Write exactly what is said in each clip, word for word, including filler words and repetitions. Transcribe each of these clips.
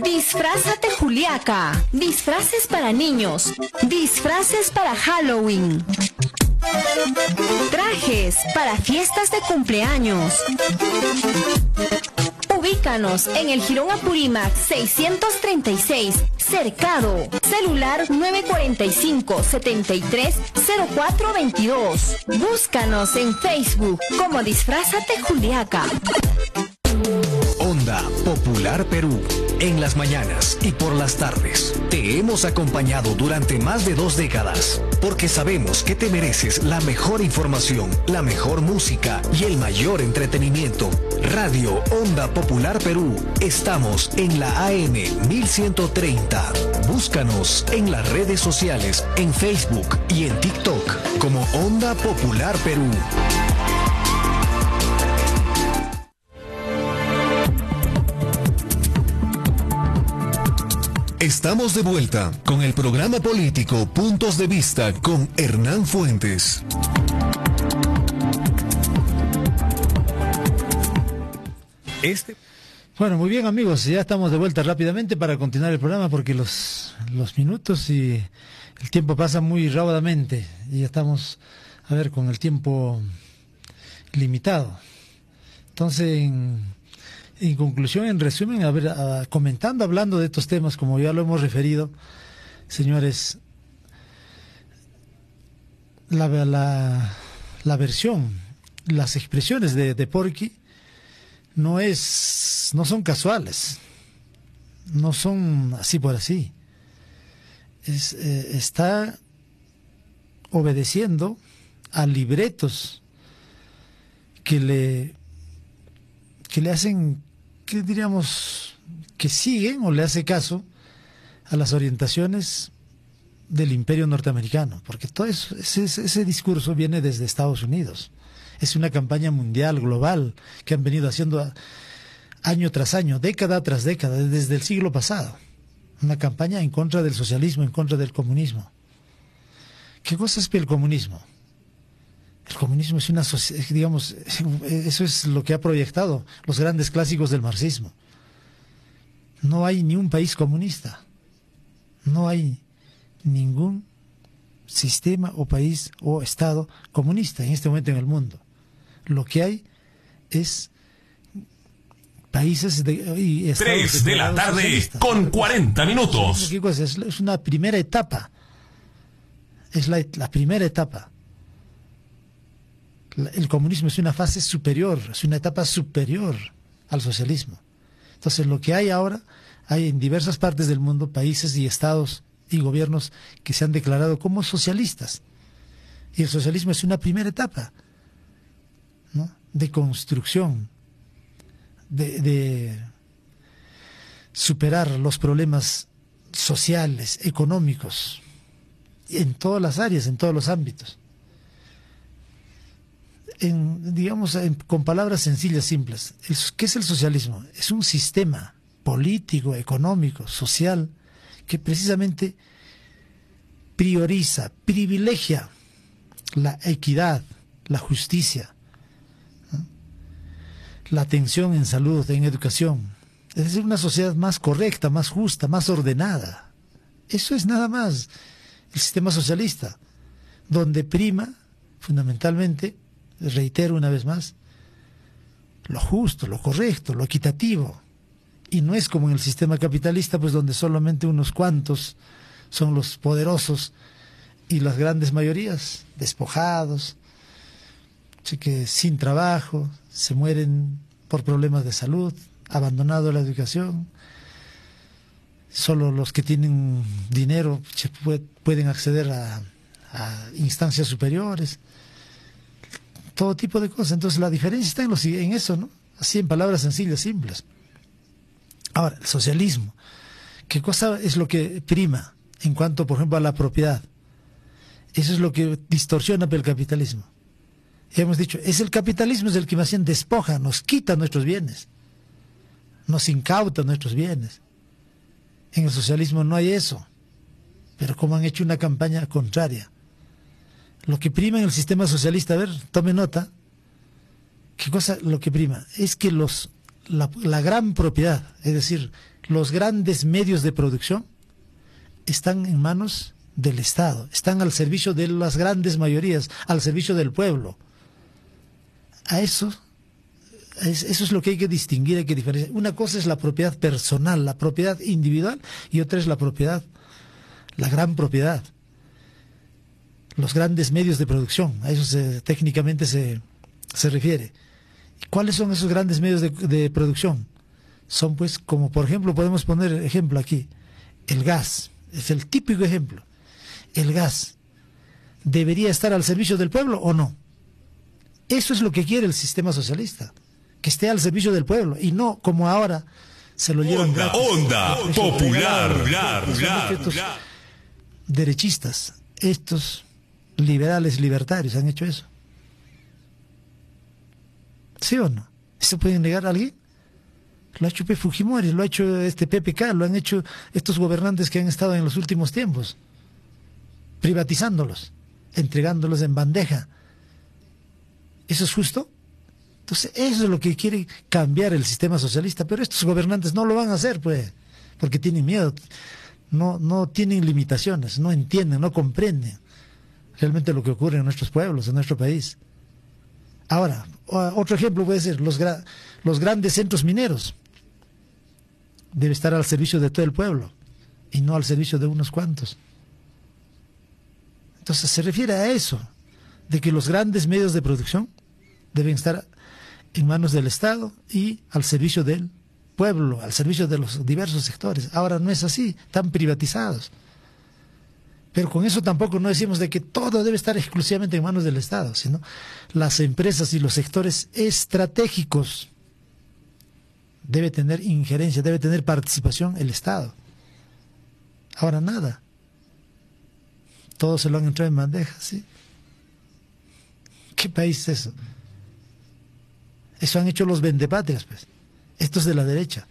Disfrázate Juliaca. Disfraces para niños. Disfraces para Halloween. Trajes para fiestas de cumpleaños. Ubícanos en el Jirón Apurímac seiscientos treinta y seis, Cercado. Celular nueve cuatro cinco, siete tres, cero cuatro dos dos. Búscanos en Facebook como Disfrázate Juliaca. Onda Popular Perú, en las mañanas y por las tardes. Te hemos acompañado durante más de dos décadas, porque sabemos que te mereces la mejor información, la mejor música y el mayor entretenimiento. Radio Onda Popular Perú, estamos en la A M mil ciento treinta. Búscanos en las redes sociales, en Facebook y en TikTok como Onda Popular Perú. Estamos de vuelta con el programa político Puntos de Vista con Hernán Fuentes. Este... Bueno, muy bien amigos, ya estamos de vuelta rápidamente para continuar el programa porque los, los minutos y el tiempo pasa muy rápidamente y ya estamos, a ver, con el tiempo limitado. Entonces, en... En conclusión, en resumen, a ver, a, comentando, hablando de estos temas, como ya lo hemos referido, señores, la, la, la versión, las expresiones de, de Porky no es, no son casuales, no son así por así. Es, eh, está obedeciendo a libretos que le que le hacen, que diríamos, que siguen o le hace caso a las orientaciones del imperio norteamericano, porque todo eso, ese, ese discurso viene desde Estados Unidos. Es una campaña mundial, global, que han venido haciendo año tras año, década tras década, desde el siglo pasado. Una campaña en contra del socialismo, en contra del comunismo. ¿Qué cosa es el comunismo? El comunismo es una sociedad, digamos, eso es lo que ha proyectado los grandes clásicos del marxismo. No hay ni un país comunista, no hay ningún sistema o país o estado comunista en este momento en el mundo. Lo que hay es países de, y estados tres de la tarde socialistas. Con cuarenta minutos. ¿Qué cosa? Es, es una primera etapa, es la, la primera etapa. El comunismo es una fase superior, es una etapa superior al socialismo. Entonces lo que hay ahora, hay en diversas partes del mundo países y estados y gobiernos que se han declarado como socialistas. Y el socialismo es una primera etapa, ¿no?, de construcción, de, de superar los problemas sociales, económicos, en todas las áreas, en todos los ámbitos. En, digamos, en, con palabras sencillas, simples, el, ¿qué es el socialismo? Es un sistema político, económico, social, que precisamente prioriza, privilegia la equidad, la justicia, ¿no?, la atención en salud, en educación. Es decir, una sociedad más correcta, más justa, más ordenada. Eso es nada más el sistema socialista, donde prima fundamentalmente, reitero una vez más, lo justo, lo correcto, lo equitativo. Y no es como en el sistema capitalista, pues donde solamente unos cuantos son los poderosos y las grandes mayorías despojados, así que sin trabajo, se mueren por problemas de salud, abandonado la educación. Solo los que tienen dinero pueden acceder a, a instancias superiores. Todo tipo de cosas. Entonces la diferencia está en, los, en eso, ¿no? Así, en palabras sencillas, simples. Ahora, el socialismo. ¿Qué cosa es lo que prima en cuanto, por ejemplo, a la propiedad? Eso es lo que distorsiona el capitalismo. Y hemos dicho, es el capitalismo es el que más bien despoja, nos quita nuestros bienes, nos incauta nuestros bienes. En el socialismo no hay eso, pero como han hecho una campaña contraria. Lo que prima en el sistema socialista, a ver, tome nota, ¿qué cosa lo que prima? Es que los la, la gran propiedad, es decir, los grandes medios de producción están en manos del Estado, están al servicio de las grandes mayorías, al servicio del pueblo. A eso, eso es lo que hay que distinguir, hay que diferenciar. Una cosa es la propiedad personal, la propiedad individual, y otra es la propiedad, la gran propiedad. Los grandes medios de producción, a eso se, técnicamente se, se refiere. ¿Y cuáles son esos grandes medios de, de producción? Son pues, como por ejemplo, podemos poner ejemplo aquí, el gas, es el típico ejemplo. El gas, ¿debería estar al servicio del pueblo o no? Eso es lo que quiere el sistema socialista, que esté al servicio del pueblo, y no como ahora se lo llevan Onda, gratis. onda popular, popular, Estos derechistas, estos liberales libertarios han hecho eso. ¿Sí o no? ¿Eso puede negar a alguien? Lo ha hecho P. Fujimori, lo ha hecho este P P K, lo han hecho estos gobernantes que han estado en los últimos tiempos, privatizándolos, entregándolos en bandeja. ¿Eso es justo? Entonces, eso es lo que quiere cambiar el sistema socialista, pero estos gobernantes no lo van a hacer, pues, porque tienen miedo, no, no tienen limitaciones, no entienden, no comprenden realmente lo que ocurre en nuestros pueblos, en nuestro país. Ahora, otro ejemplo puede ser los, gra los grandes centros mineros. Debe estar al servicio de todo el pueblo y no al servicio de unos cuantos. Entonces se refiere a eso, de que los grandes medios de producción deben estar en manos del Estado y al servicio del pueblo, al servicio de los diversos sectores. Ahora no es así, están privatizados. Pero con eso tampoco no decimos de que todo debe estar exclusivamente en manos del Estado, sino las empresas y los sectores estratégicos debe tener injerencia, debe tener participación el Estado. Ahora nada. Todos se lo han entrado en bandeja, ¿sí? ¿Qué país es eso? Eso han hecho los vendepatrias, pues. Estos de la derecha.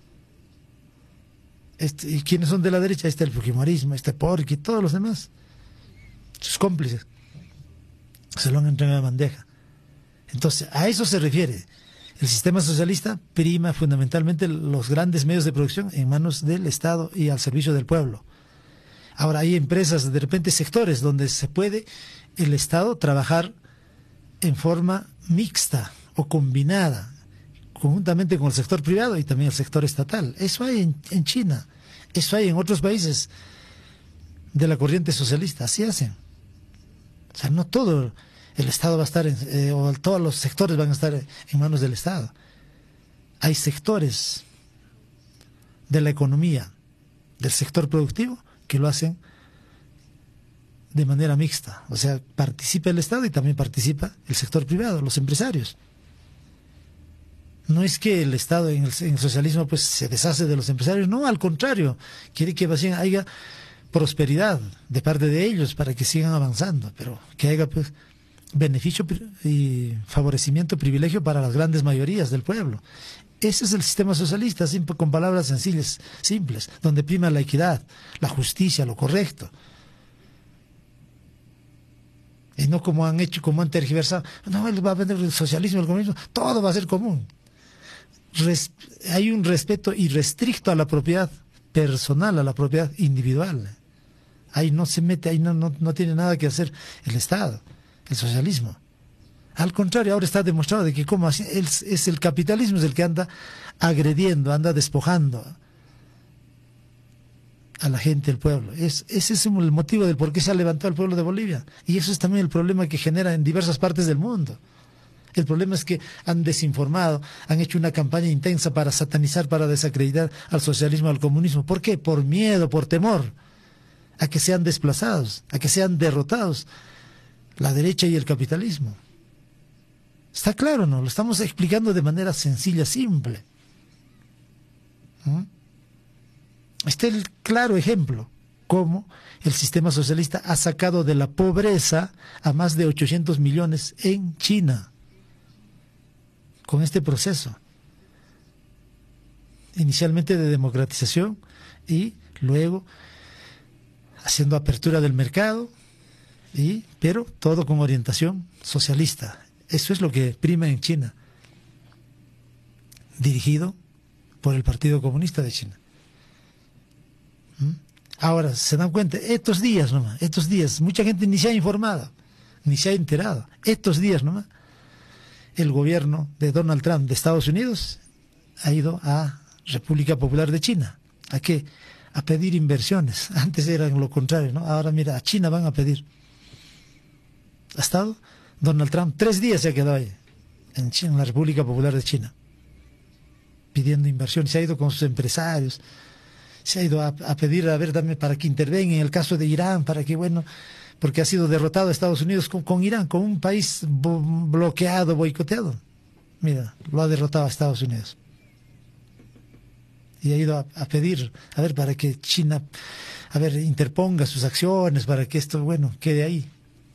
Este, ¿y quiénes son de la derecha? Este el fujimorismo, este Porqui, todos los demás. Sus cómplices. Se lo han entregado en bandeja. Entonces, a eso se refiere. El sistema socialista prima fundamentalmente los grandes medios de producción en manos del Estado y al servicio del pueblo. Ahora hay empresas, de repente sectores, donde se puede el Estado trabajar en forma mixta o combinada, conjuntamente con el sector privado y también el sector estatal. Eso hay en, en China, eso hay en otros países de la corriente socialista, así hacen. O sea, no todo el Estado va a estar, en, eh, o todos los sectores van a estar en manos del Estado. Hay sectores de la economía, del sector productivo, que lo hacen de manera mixta. O sea, participa el Estado y también participa el sector privado, los empresarios. No es que el Estado en el, en el socialismo pues se deshace de los empresarios, no, al contrario, quiere que haya prosperidad de parte de ellos para que sigan avanzando, pero que haya pues beneficio y favorecimiento, privilegio para las grandes mayorías del pueblo. Ese es el sistema socialista, simple, con palabras sencillas, simples, donde prima la equidad, la justicia, lo correcto. Y no como han hecho, como han tergiversado. No, él va a vender el socialismo, el comunismo, todo va a ser común. Res, hay un respeto irrestricto a la propiedad personal, a la propiedad individual. Ahí no se mete, ahí no, no, no tiene nada que hacer el Estado, el socialismo. Al contrario, ahora está demostrado de que como así, es, es el capitalismo es el que anda agrediendo, anda despojando a la gente, el pueblo. Es, ese es el motivo del por qué se ha levantado el pueblo de Bolivia. Y eso es también el problema que genera en diversas partes del mundo. El problema es que han desinformado, han hecho una campaña intensa para satanizar, para desacreditar al socialismo, al comunismo. ¿Por qué? Por miedo, por temor a que sean desplazados, a que sean derrotados la derecha y el capitalismo. Está claro, ¿no? Lo estamos explicando de manera sencilla, simple. ¿Mm? Este es el claro ejemplo, cómo el sistema socialista ha sacado de la pobreza a más de ochocientos millones en China, con este proceso, inicialmente de democratización y luego haciendo apertura del mercado, y, pero todo con orientación socialista. Eso es lo que prima en China, dirigido por el Partido Comunista de China. ¿Mm? Ahora, se dan cuenta, estos días nomás, estos días, mucha gente ni se ha informado, ni se ha enterado. Estos días nomás, el gobierno de Donald Trump de Estados Unidos ha ido a República Popular de China. ¿A qué? A pedir inversiones. Antes era lo contrario, ¿no? Ahora mira, a China van a pedir. Ha estado Donald Trump, tres días se ha quedado ahí, en, China, en la República Popular de China, pidiendo inversiones. Se ha ido con sus empresarios, se ha ido a, a pedir, a ver, dame, para que intervenga en el caso de Irán, para que, bueno, porque ha sido derrotado Estados Unidos con, con Irán, con un país bo bloqueado, boicoteado. Mira, lo ha derrotado a Estados Unidos. Y ha ido a, a pedir, a ver, para que China, a ver, interponga sus acciones, para que esto, bueno, quede ahí.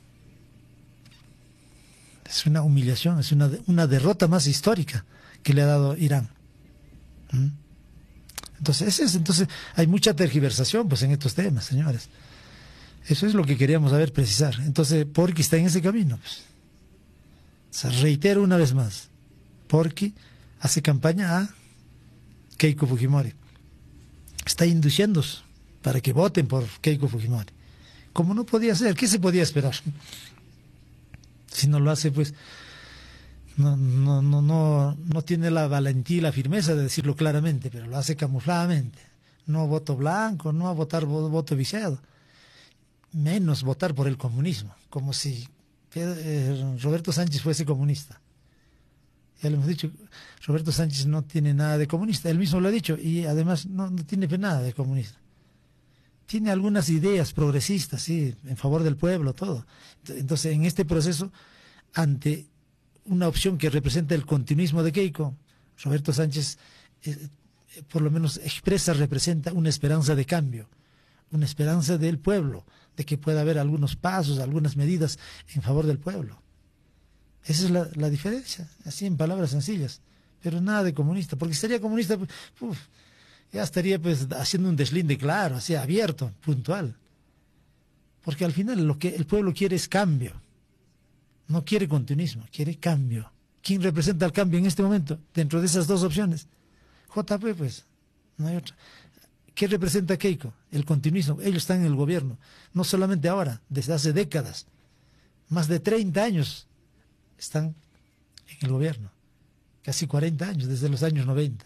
Es una humillación, es una, una derrota más histórica que le ha dado Irán. ¿Mm? Entonces, es, entonces, hay mucha tergiversación pues en estos temas, señores. Eso es lo que queríamos saber precisar. Entonces, Porky está en ese camino. Pues. O sea, reitero una vez más, Porky hace campaña a Keiko Fujimori. Está induciendo para que voten por Keiko Fujimori. Como no podía ser, ¿qué se podía esperar? Si no lo hace, pues no, no, no, no, no tiene la valentía y la firmeza de decirlo claramente, pero lo hace camufladamente. No voto blanco, no a votar voto viciado. Menos votar por el comunismo, como si eh, Roberto Sánchez fuese comunista. Ya le hemos dicho, Roberto Sánchez no tiene nada de comunista, él mismo lo ha dicho, y además no, no tiene nada de comunista. Tiene algunas ideas progresistas, sí, en favor del pueblo, todo. Entonces, en este proceso, ante una opción que representa el continuismo de Keiko, Roberto Sánchez, eh, por lo menos expresa, representa una esperanza de cambio, una esperanza del pueblo, de que pueda haber algunos pasos, algunas medidas en favor del pueblo. Esa es la, la diferencia, así en palabras sencillas, pero nada de comunista, porque si sería comunista, uf, ya estaría pues haciendo un deslinde claro, así abierto, puntual. Porque al final lo que el pueblo quiere es cambio, no quiere continuismo, quiere cambio. ¿Quién representa el cambio en este momento? Dentro de esas dos opciones, J P, pues, no hay otra. ¿Qué representa Keiko? El continuismo. Ellos están en el gobierno, no solamente ahora, desde hace décadas, más de treinta años están en el gobierno, casi cuarenta años, desde los años noventa.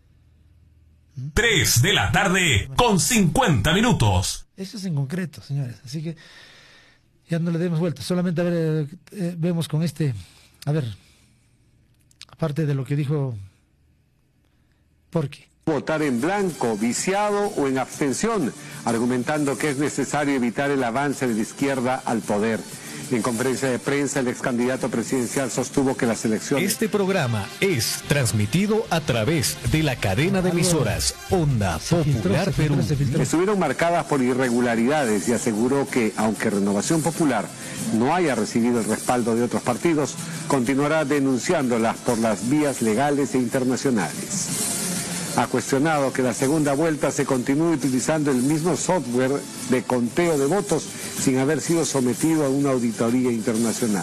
tres de la tarde con cincuenta minutos. Eso es en concreto, señores. Así que ya no le demos vuelta. Solamente a ver, eh, vemos con este, a ver, aparte de lo que dijo Porky. Votar en blanco, viciado o en abstención, argumentando que es necesario evitar el avance de la izquierda al poder. En conferencia de prensa, el ex candidato presidencial sostuvo que las elecciones... Este programa es transmitido a través de la cadena de emisoras Onda Popular Perú. Estuvieron marcadas por irregularidades y aseguró que, aunque Renovación Popular no haya recibido el respaldo de otros partidos, continuará denunciándolas por las vías legales e internacionales. Ha cuestionado que la segunda vuelta se continúe utilizando el mismo software de conteo de votos sin haber sido sometido a una auditoría internacional.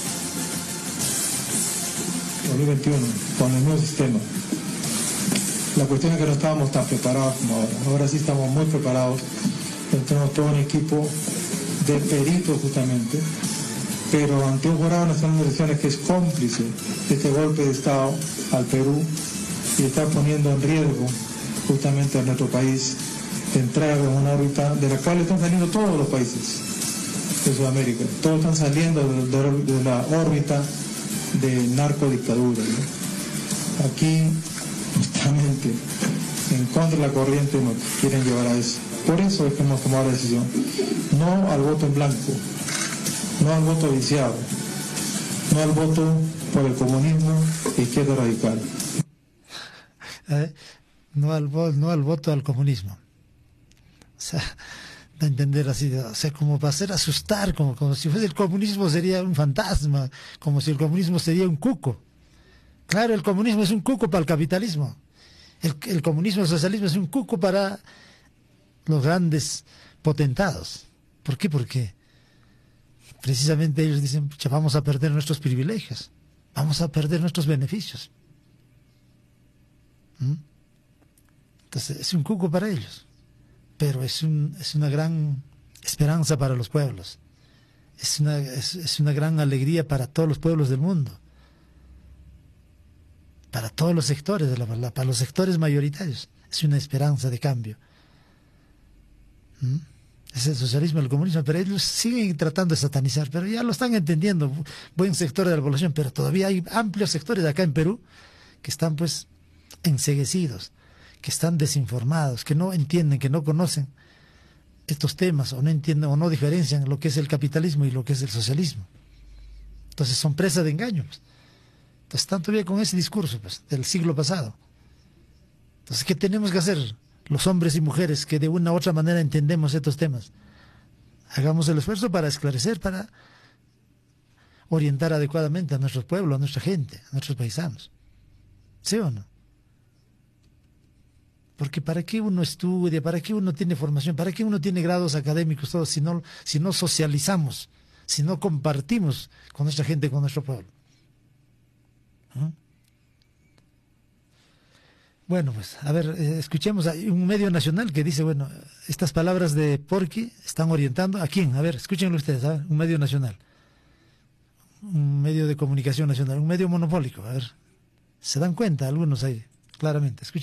dos mil veintiuno, con el nuevo sistema. La cuestión es que no estábamos tan preparados como ahora. Ahora sí estamos muy preparados. Tenemos todo un equipo de peritos justamente, pero ante un jurado nacional de elecciones que es cómplice de este golpe de Estado al Perú y está poniendo en riesgo justamente a nuestro país de entrar en una órbita de la cual están saliendo todos los países de Sudamérica. Todos están saliendo de, de, de la órbita de narcodictadura, ¿no? Aquí, justamente, en contra de la corriente nos quieren llevar a eso. Por eso es que hemos tomado la decisión. No al voto en blanco, no al voto viciado, no al voto por el comunismo e izquierda radical. Eh, no, al, no al voto al comunismo. O sea, da a entender así, o sea, como para hacer asustar, como, como si fuese el comunismo sería un fantasma, como si el comunismo sería un cuco. Claro, el comunismo es un cuco para el capitalismo. El, el comunismo, el socialismo es un cuco para los grandes potentados. ¿Por qué? Porque precisamente ellos dicen, vamos a perder nuestros privilegios, vamos a perder nuestros beneficios. ¿Mm? Entonces es un cuco para ellos. pero es, un, es una gran esperanza para los pueblos. Es una, es, es una gran alegría para todos los pueblos del mundo, para todos los sectores de la verdad, para los sectores mayoritarios. Es una esperanza de cambio. ¿Mm? Es el socialismo, el comunismo, pero ellos siguen tratando de satanizar, pero ya lo están entendiendo, buen sector de la población, pero todavía hay amplios sectores acá en Perú que están pues enceguecidos, que están desinformados, que no entienden, que no conocen estos temas, o no entienden o no diferencian lo que es el capitalismo y lo que es el socialismo. Entonces son presa de engaño, pues. Entonces están todavía con ese discurso pues, del siglo pasado. Entonces, ¿qué tenemos que hacer los hombres y mujeres que de una u otra manera entendemos estos temas? Hagamos el esfuerzo para esclarecer, para orientar adecuadamente a nuestro pueblo, a nuestra gente, a nuestros paisanos. ¿Sí o no? Porque ¿para qué uno estudia? ¿Para qué uno tiene formación? ¿Para qué uno tiene grados académicos? Todos, si no, si no socializamos, si no compartimos con nuestra gente, con nuestro pueblo. ¿Mm? Bueno, pues, a ver, eh, escuchemos a un medio nacional que dice, bueno, estas palabras de Porky están orientando ¿a quién? A ver, escúchenlo ustedes, ¿eh? Un medio nacional, un medio de comunicación nacional, un medio monopólico, a ver, se dan cuenta algunos ahí, claramente, escuchen.